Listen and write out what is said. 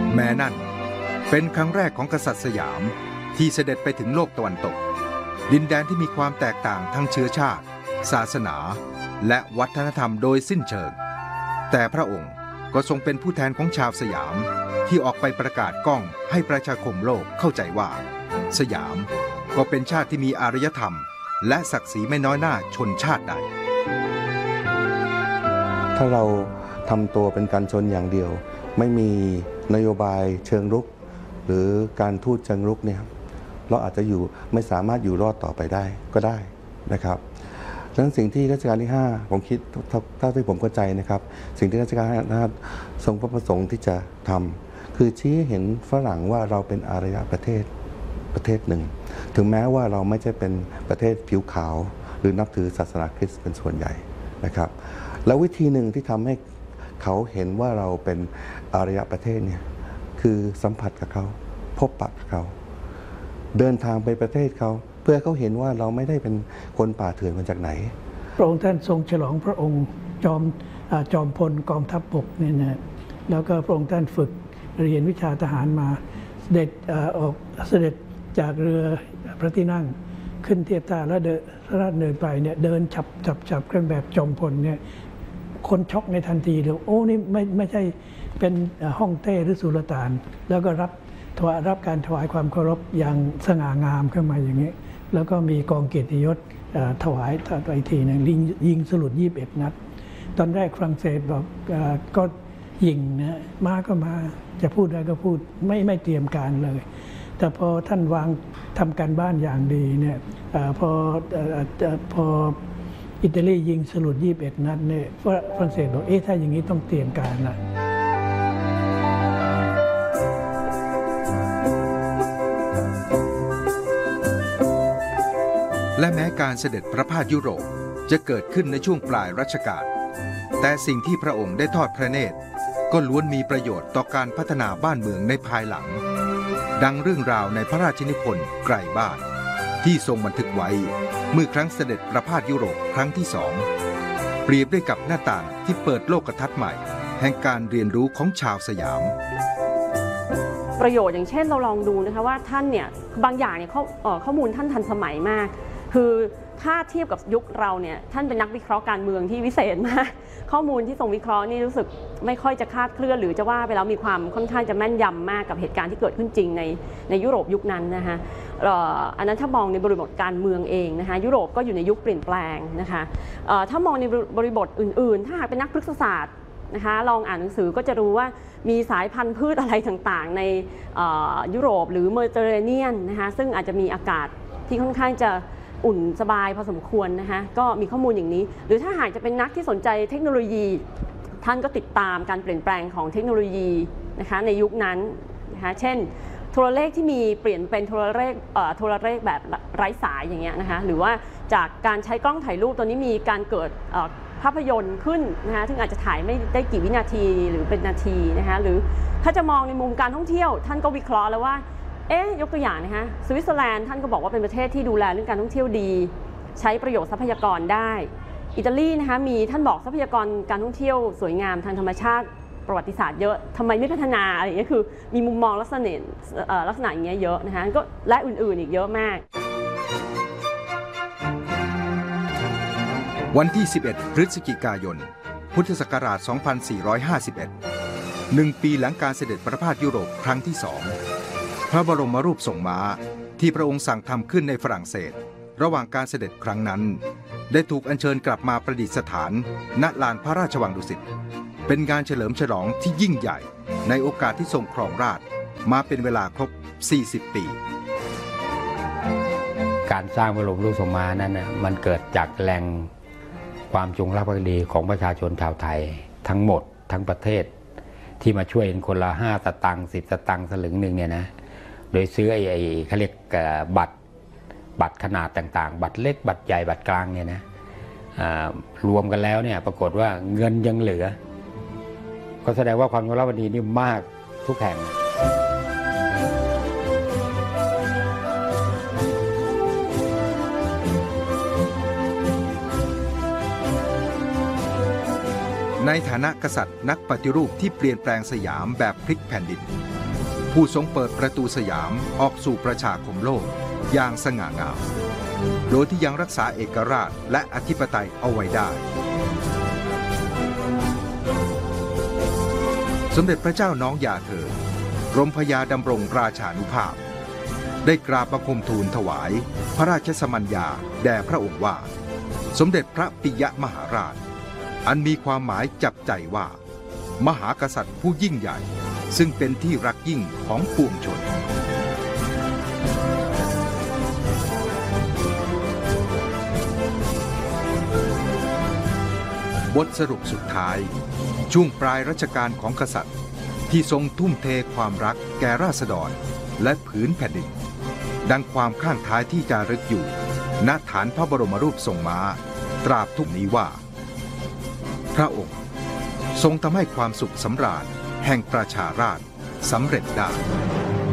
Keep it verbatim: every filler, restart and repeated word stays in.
แม้นั่นเป็นครั้งแรกของกษัตริย์สยามที่เสด็จไปถึงโลกตะวันตกดินแดนที่มีความแตกต่างทั้งเชื้อชาติศาสนาและวัฒนธรรมโดยสิ้นเชิงแต่พระองค์ก็ทรงเป็นผู้แทนของชาวสยามที่ออกไปประกาศก้องให้ประชาคมโลกเข้าใจว่าสยามก็เป็นชาติที่มีอารยธรรมและศักดิ์ศรีไม่น้อยหน้าชนชาติใดถ้าเราทำตัวเป็นการชนอย่างเดียวไม่มีนโยบายเชิงรุกหรือการทูตเชิงรุกเนี่ยเราอาจจะอยู่ไม่สามารถอยู่รอดต่อไปได้ก็ได้นะครับดังนั้นสิ่งที่รัชกาลที่ห้าผมคิดเท่าที่ผมเข้าใจนะครับสิ่งที่รัชกาลที่ห้าทรงพระประสงค์ที่จะทำคือชี้เห็นฝรั่งว่าเราเป็นอารยประเทศประเทศหนึ่งถึงแม้ว่าเราไม่ใช่เป็นประเทศผิวขาวหรือนับถือศาสนาคริสต์เป็นส่วนใหญ่นะครับแล้ววิธีหนึ่งที่ทำให้เขาเห็นว่าเราเป็นอารยประเทศเนี่ยคือสัมผัสกับเขาพบปะกับเขาเดินทางไปประเทศเขาเพื่อเขาเห็นว่าเราไม่ได้เป็นคนป่าเถื่อนมาจากไหนพระองค์ท่านทรงฉลองพระองค์จอมจอมพลกองทัพบกเนี่ยนะแล้วก็พระองค์ท่านฝึกเรียนวิชาทหารมาเสด็จออกเสด็จจากเรือพระที่นั่งขึ้นเทียบท่าแล้วเดินพระราชดำเนินไปเนี่ยเดินฉับฉับฉับเครื่องแบบจอมพลเนี่ยคนช็อกในทันทีเลยโอ้นี่ไม่ไม่ใช่เป็นฮ่องเต้หรือสุลต่านแล้วก็รับถวายรับการถวายความเคารพอย่างสง่างามขึ้นมาอย่างนี้แล้วก็มีกองเกียรติยศถวายไปทีหนึ่งยิงสลุดยี่สิบเอ็ดนัดตอนแรกฝรั่งเศสบอกก็ยิงนะมาก็มาจะพูดอะไรก็พูดไม่ไม่เตรียมการเลยแต่พอท่านวางทำการบ้านอย่างดีเนี่ยพอพออิตาลียิงสลุดยี่สิบเอ็ดนัดเนี่ยฝรั่งเศสบอกเอ๊ะถ้าอย่างนี้ต้องเตรียมการนะและแม้การเสด็จประพาสยุโรปจะเกิดขึ้นในช่วงปลายรัชกาลแต่สิ่งที่พระองค์ได้ทอดพระเนตรก็ล้วนมีประโยชน์ต่อการพัฒนาบ้านเมืองในภายหลังดังเรื่องราวในพระราชนิพนธ์ไกลบ้านที่ทรงบันทึกไว้เมื่อครั้งเสด็จประพาสยุโรปครั้งที่สองเปรียบด้วยกับหน้าต่างที่เปิดโลกทัศน์ใหม่แห่งการเรียนรู้ของชาวสยามประโยชน์อย่างเช่นเราลองดูนะคะว่าท่านเนี่ยบางอย่างเนี่ยข้อมูลท่านทันสมัยมากคือถ้าเทียบกับยุคเราเนี่ยท่านเป็นนักวิเคราะห์การเมืองที่วิเศษมากข้อมูลที่ทรงวิเคราะห์นี่รู้สึกไม่ค่อยจะคลาดเคลื่อนหรือจะว่าไปแล้วมีความค่อนข้างจะแม่นยำมากกับเหตุการณ์ที่เกิดขึ้นจริงในในยุโรปยุคนั้นนะคะอันนั้นถ้ามองในบริบทการเมืองเองนะคะยุโรปก็อยู่ในยุคเปลี่ยนแปลงนะคะถ้ามองในบริบทอื่นๆถ้าหากเป็นนักพฤกษศาสตร์นะคะลองอ่านหนังสือก็จะรู้ว่ามีสายพันธุ์พืชอะไรต่างๆในยุโรปหรือเมดิเตอร์เรเนียนนะคะซึ่งอาจจะมีอากาศที่ค่อนข้างจะอุ่นสบายพอสมควรนะคะก็มีข้อมูลอย่างนี้หรือถ้าหากจะเป็นนักที่สนใจเทคโนโลยีท่านก็ติดตามการเปลี่ยนแปลงของเทคโนโลยีนะคะในยุคนั้นนะคะเช่นโทรเลขที่มีเปลี่ยนเป็นโทรเลขโทรเลขแบบไร้สายอย่างเงี้ยนะคะหรือว่าจากการใช้กล้องถ่ายรูปตัวนี้มีการเกิดภาพยนตร์ขึ้นนะคะซึ่งอาจจะถ่ายไม่ได้กี่วินาทีหรือเป็นนาทีนะคะหรือถ้าจะมองในมุมการท่องเที่ยวท่านก็วิเคราะห์แล้วว่าเอ๊ะยกตัวอย่างนะคะสวิตเซอร์แลนด์ท่านก็บอกว่าเป็นประเทศที่ดูแลเรื่องการท่องเที่ยวดีใช้ประโยชน์ทรัพยากรได้อิตาลีนะคะมีท่านบอกทรัพยากรการท่องเที่ยวสวยงามทางธรรมชาติประวัติศาสตร์เยอะทำไมไม่พัฒนาอะไรอย่างเงี้ยคือมีมุมมองลักษณะลักษณะอย่างเงี้ยเยอะนะคะก็และอื่นๆอีกเยอะมากวันที่สิบเอ็ดพฤศจิกายนพุทธศักราชสองพันสี่ร้อยห้าสิบเอ็ดหนึ่งปีหลังการเสด็จประพาสยุโรปครั้งที่สองพระบรมรูปทรงม้าที่พระองค์สั่งทำขึ้นในฝรั่งเศสระหว่างการเสด็จครั้งนั้นได้ถูกอัญเชิญกลับมาประดิษฐานณลานพระราชวังดุสิตเป็นงานเฉลิมฉลองที่ยิ่งใหญ่ในโอกาสที่ทรงครองราชย์มาเป็นเวลาครบสี่สิบปีการสร้างพระบรมรูปทรงม้านั้นนะมันเกิดจากแรงความจงรักภักดีของประชาชนชาวไทยทั้งหมดทั้งประเทศที่มาช่วยคนละห้าสตางค์สิบสตางค์สลึงหนึ่งเนี่ยนะโดยซื้อไอ้ไอ้เขาเรียกบัตรบัตรขนาดต่างๆบัตรเล็กบัตรใหญ่บัตรกลางเนี่ยนะรวมกันแล้วเนี่ยปรากฏว่าเงินยังเหลือก็แสดงว่าความจงรักภักดีนี่มากทุกแห่งพในฐานะกษัตริย์นักปฏิรูปที่เปลี่ยนแปลงสยามแบบพลิกแผ่นดินผู้ทรงเปิดประตูสยามออกสู่ประชาคมโลกอย่างสง่างามโดยที่ยังรักษาเอกราชและอธิปไตยเอาไว้ได้สมเด็จพระเจ้าน้องยาเธอกรมพยาดำรงราชานุภาพได้กราบบังคมทูลถวายพระราชสมัญญาแด่พระองค์ว่าสมเด็จพระปิยมหาราชอันมีความหมายจับใจว่ามหากษัตริย์ผู้ยิ่งใหญ่ซึ่งเป็นที่รักยิ่งของปวงชนบทสรุปสุดท้ายช่วงปลายรัชกาลของกษัตริย์ที่ทรงทุ่มเทความรักแก่ราษฎรและผืนแผ่นดินดังความข้างท้ายที่จารึกอยู่ณฐานพระบรมรูปทรงม้าตราบทุกนี้ว่าพระองค์ทรงทำให้ความสุขสำราญแห่งประชาราษฎร์สำเร็จได้